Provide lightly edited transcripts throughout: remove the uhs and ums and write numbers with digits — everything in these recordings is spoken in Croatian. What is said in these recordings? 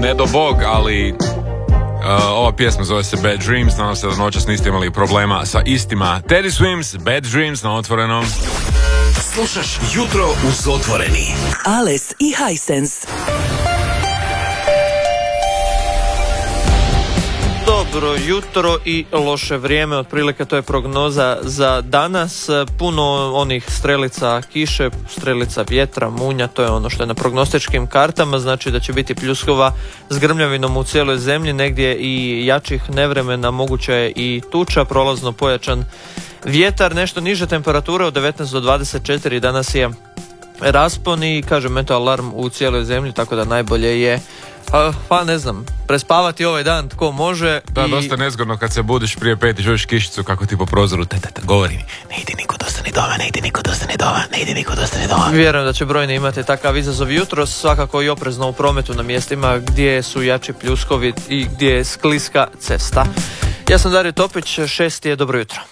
ne do bog, ali ova pjesma zove se Bad Dreams. Nadam se da noćas niste imali problema sa istima. Teddy Swims, Bad Dreams na Otvorenom. Slušaš Jutro uz Otvoreni. Ales i Hisense. Dobro jutro i loše vrijeme, otprilike to je prognoza za danas. Puno onih strelica kiše, strelica vjetra, munja, to je ono što je na prognostičkim kartama, znači da će biti pljuskova s grmljavinom u cijeloj zemlji, negdje i jačih nevremena, moguće je i tuča, prolazno pojačan vjetar, nešto niže temperature od 19 do 24, danas je raspon i kaže meto alarm u cijeloj zemlji, tako da najbolje je pa ne znam, prespavati ovaj dan tko može. Da, dosta nezgodno kad se budiš prije 5 i čuješ kišicu kako ti po prozoru govori ne idi niko dostani doma, ne idi niko dostani doma, ne idi niko dostani doma. Vjerujem da će brojni imati takav izazov jutros, svakako i oprezno u prometu na mjestima gdje su jači pljuskovi i gdje je skliska cesta. Ja sam Dario Topić, 6 je, dobro jutro.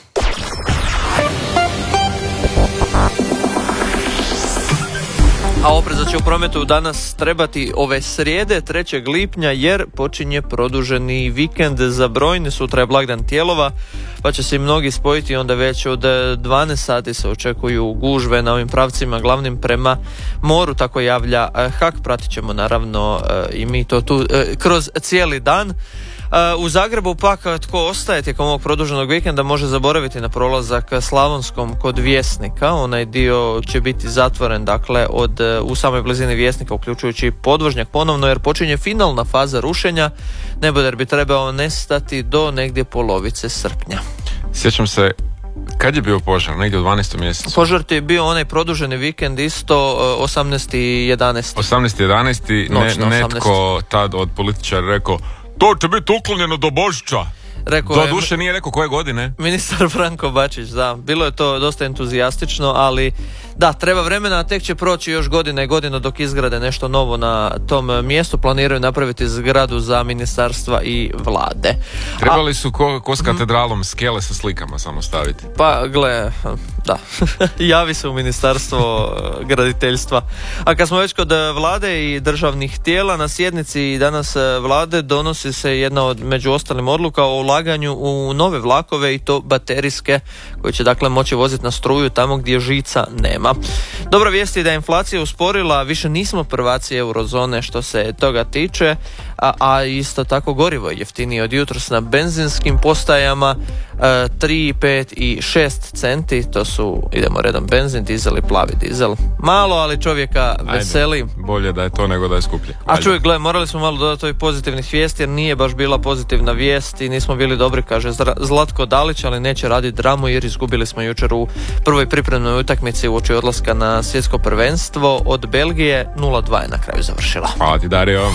A opreza će u prometu danas trebati ove srijede 3. lipnja jer počinje produženi vikend za brojne. Sutra je blagdan Tijelova pa će se i mnogi spojiti, onda već od 12 sati se očekuju gužve na ovim pravcima glavnim prema moru, tako javlja HAK. Pratit ćemo naravno i mi to tu kroz cijeli dan. U Zagrebu pak tko ostaje tijekom ovog produženog vikenda može zaboraviti na prolazak Slavonskom kod Vjesnika. Onaj dio će biti zatvoren, dakle, u samoj blizini Vjesnika, uključujući podvožnjak ponovno, jer počinje finalna faza rušenja. Neboder bi trebao nestati do negdje polovice srpnja. Sjećam se, kad je bio požar? Negdje u 12. mjesecu. Požar ti je bio onaj produženi vikend isto 18.11. 18.11. Netko tad od političara rekao to će biti uklonjeno do Božića. Do duše nije rekao koje godine. Ministar Franko Bačić, da. Bilo je to dosta entuzijastično, ali da, treba vremena, a tek će proći još godina i godina dok izgrade nešto novo na tom mjestu. Planiraju napraviti zgradu za ministarstva i vlade. Trebali su ko s katedralom skele sa slikama samo staviti. Pa, gle, da. Javi se u ministarstvo graditeljstva. A kad smo već kod vlade i državnih tijela, na sjednici danas vlade donosi se jedna od među ostalim odluka o ulaganju u nove vlakove i to baterijske, koji će dakle moći voziti na struju tamo gdje žica nema. Dobra vijest je da je inflacija usporila, više nismo prvaci eurozone što se toga tiče, a isto tako gorivo je jeftinije od jutros na benzinskim postajama, 3, 5 i 6 centi, to su, idemo redom, benzin, dizel i plavi dizel. Malo, ali čovjeka veseli. Ajde, bolje da je to nego da je skuplje. A čovjek, gle, morali smo malo dodati ovih pozitivnih vijesti, jer nije baš bila pozitivna vijest i nismo bili dobri, kaže Zlatko Dalić, ali neće raditi dramu jer izgubili smo jučer u prvoj pripremnoj utakmici uoči odlaska na svjetsko prvenstvo od Belgije. 0-2 je na kraju završila. Hvala ti, Dario.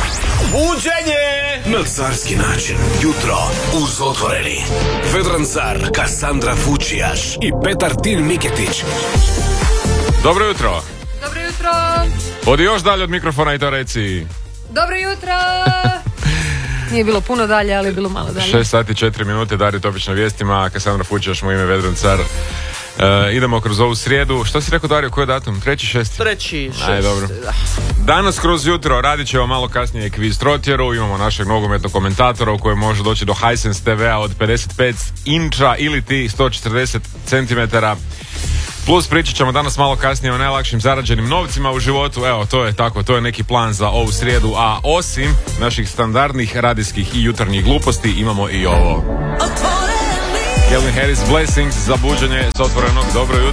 Buđenje na carski način. Jutro uz Otvoreni. Vedran Car, Kassandra Fučijaš i Petar Tin Miketić. Dobro jutro. Dobro jutro. Odi još dalje od mikrofona i to reci. Dobro jutro. Nije bilo puno dalje, ali je bilo malo dalje. 6 sati 4 minute, Dario Topić na vijestima, Kassandra Fučijaš, mu ime Vedran Car. Idemo kroz ovu srijedu. Što si rekao, Dario, koji je datum? 3.6. 3.6. Ajde, dobro. Danas kroz jutro radit ćemo malo kasnije kviz trotjeru. Imamo našeg nogometnog komentatora u kojem može doći do Hisense TV-a od 55 inča ili ti 140 cm. Plus pričat ćemo danas malo kasnije o najlakšim zarađenim novcima u životu. Evo, to je tako, to je neki plan za ovu srijedu. A osim naših standardnih radijskih i jutarnjih gluposti imamo i ovo. Calvin Harris, Blessings za buđenje s Otvorenog. Dobro jutro.